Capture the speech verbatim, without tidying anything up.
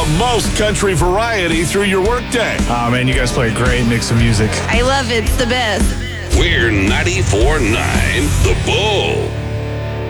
the most country variety through your workday. Oh, man, you guys play a great mix of music. I love it. It's the best. We're ninety-four point nine The Bull.